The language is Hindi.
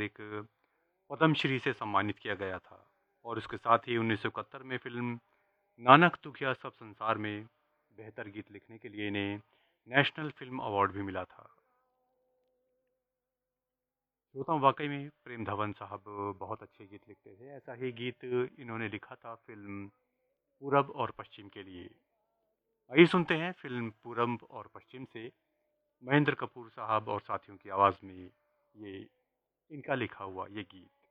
एक पद्मश्री से सम्मानित किया गया था। और उसके साथ ही 1971 में फिल्म नानक दुखिया सब संसार में बेहतर गीत लिखने के लिए इन्हें नेशनल फिल्म अवार्ड भी मिला था। श्रोताओं, वाकई में प्रेम धवन साहब बहुत अच्छे गीत लिखते थे। ऐसा ही गीत इन्होंने लिखा था फिल्म पूरब और पश्चिम के लिए। आइए सुनते हैं फिल्म पूरब और पश्चिम से महेंद्र कपूर साहब और साथियों की आवाज़ में ये इनका लिखा हुआ ये गीत।